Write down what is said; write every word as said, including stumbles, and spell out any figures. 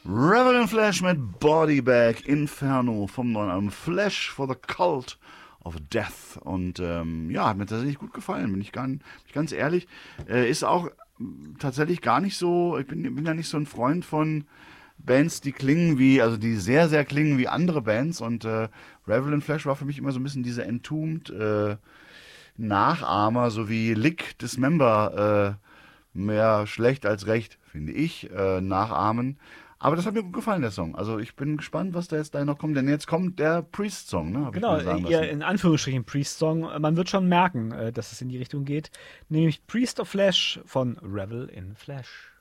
Revel in Flesh mit Bodybag Inferno vom neuen Album Flesh for the Cult of Death. Und ähm, ja, hat mir tatsächlich gut gefallen, bin ich, gar, bin ich ganz ehrlich. Äh, ist auch tatsächlich gar nicht so, ich bin, bin ja nicht so ein Freund von Bands, die klingen wie, also die sehr, sehr klingen wie andere Bands. Und äh, Revel in Flesh war für mich immer so ein bisschen diese Entombed äh, Nachahmer, so wie Lick Dismember, äh, mehr schlecht als recht, finde ich, äh, nachahmen. Aber das hat mir gut gefallen, der Song. Also ich bin gespannt, was da jetzt da noch kommt. Denn jetzt kommt der Priest-Song, ne? Hab Genau, ich mir sagen ihr lassen. in Anführungsstrichen Priest-Song. Man wird schon merken, äh, dass es in die Richtung geht. Nämlich Priest of Flesh von Revel in Flesh.